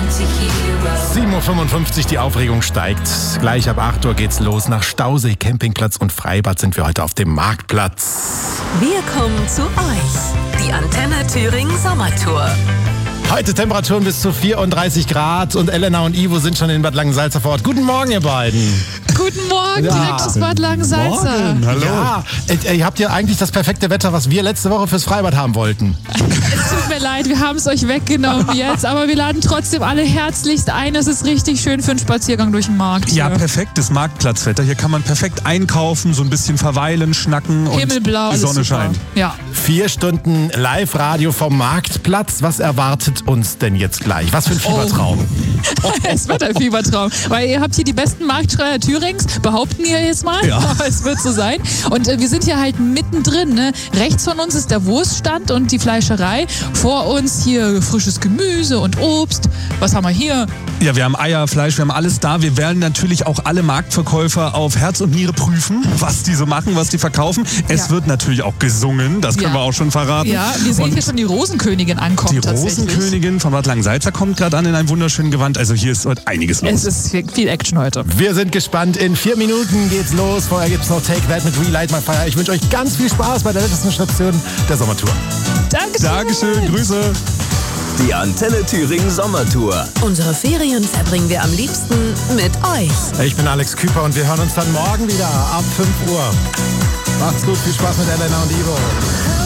7.55 Uhr, die Aufregung steigt. Gleich ab 8 Uhr geht's los. Nach Stausee, Campingplatz und Freibad sind wir heute auf dem Marktplatz. Wir kommen zu euch. Die Antenne Thüringen Sommertour. Heute Temperaturen bis zu 34 Grad und Elena und Ivo sind schon in Bad Langensalza vor Ort. Guten Morgen, ihr beiden. Guten Morgen, direkt aus Bad Langensalza. Hallo. Ja, ihr habt ja eigentlich das perfekte Wetter, was wir letzte Woche fürs Freibad haben wollten. Es tut mir leid, wir haben es euch weggenommen jetzt, aber wir laden trotzdem alle herzlichst ein. Es ist richtig schön für einen Spaziergang durch den Markt. Ja, perfektes Marktplatzwetter. Hier kann man perfekt einkaufen, so ein bisschen verweilen, schnacken und Himmelblau, die Sonne scheint. Ja. 4 Stunden Live-Radio vom Marktplatz. Was erwartet uns denn jetzt gleich? Was für ein Fiebertraum. Es wird ein Fiebertraum, weil ihr habt hier die besten Marktschreier Thürings, behaupten wir jetzt mal, ja. Aber es wird so sein. Und wir sind hier halt mittendrin. Ne? Rechts von uns ist der Wurststand und die Fleischerei. Vor uns hier frisches Gemüse und Obst. Was haben wir hier? Ja, wir haben Eier, Fleisch, wir haben alles da. Wir werden natürlich auch alle Marktverkäufer auf Herz und Niere prüfen, was die so machen, was die verkaufen. Es wird natürlich auch gesungen, das können wir auch schon verraten. Ja, wir sehen hier schon die Rosenkönigin ankommen. Die Rosenkönigin von Bad Langensalza kommt gerade an in einem wunderschönen Gewand. Also hier ist heute einiges los. Es ist viel Action heute. Wir sind gespannt. In 4 Minuten geht's los. Vorher gibt's noch Take That mit Relight My Fire. Ich wünsche euch ganz viel Spaß bei der letzten Station der Sommertour. Dankeschön, Grüße. Die Antenne Thüringen Sommertour. Unsere Ferien verbringen wir am liebsten mit euch. Ich bin Alex Küper und wir hören uns dann morgen wieder ab 5 Uhr. Macht's gut, viel Spaß mit Elena und Ivo.